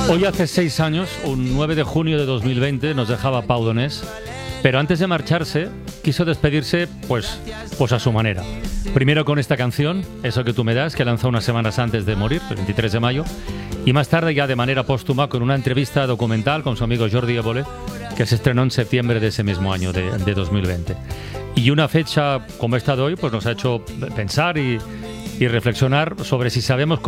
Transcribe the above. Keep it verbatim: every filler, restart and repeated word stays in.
Hoy hace seis años, un nueve de junio de dos mil veinte, nos dejaba Pau Donés, pero antes de marcharse quiso despedirse pues, pues a su manera. Primero con esta canción, Eso que tú me das, que lanzó unas semanas antes de morir, el veintitrés de mayo, y más tarde ya de manera póstuma con una entrevista documental con su amigo Jordi Évole, que se estrenó en septiembre de ese mismo año, de, de dos mil veinte. Y una fecha como esta de hoy pues nos ha hecho pensar y, y reflexionar sobre si sabemos